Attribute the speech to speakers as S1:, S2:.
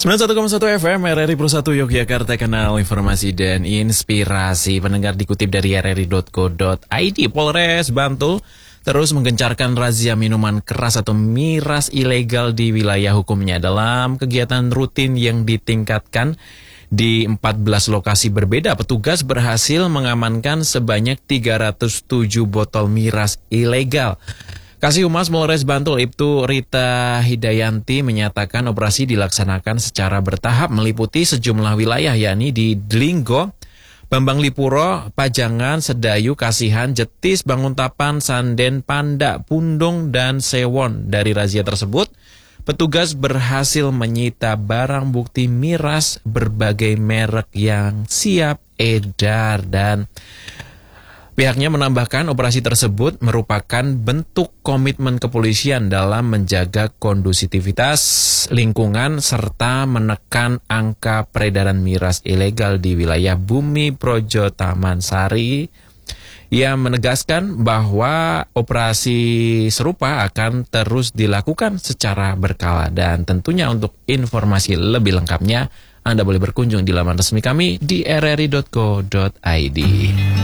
S1: 91,1 FM RRI Pro 1 Yogyakarta, kanal informasi dan inspirasi. Pendengar, dikutip dari rri.co.id, Polres Bantul terus menggencarkan razia minuman keras atau miras ilegal di wilayah hukumnya. Dalam kegiatan rutin yang ditingkatkan di 14 lokasi berbeda, petugas berhasil mengamankan sebanyak 307 botol miras ilegal. Kasih Humas Polres Bantul, Ibtu Rita Hidayanti, menyatakan operasi dilaksanakan secara bertahap meliputi sejumlah wilayah, yakni di Dlinggo, Bambang Lipuro, Pajangan, Sedayu, Kasihan, Jetis, Banguntapan, Sanden, Panda, Pundung, dan Sewon. Dari razia tersebut, petugas berhasil menyita barang bukti miras berbagai merek yang siap edar, dan pihaknya menambahkan operasi tersebut merupakan bentuk komitmen kepolisian dalam menjaga kondusivitas lingkungan serta menekan angka peredaran miras ilegal di wilayah Bumi Projo Taman Sari. Ia menegaskan bahwa operasi serupa akan terus dilakukan secara berkala, dan tentunya untuk informasi lebih lengkapnya Anda boleh berkunjung di laman resmi kami di rri.co.id.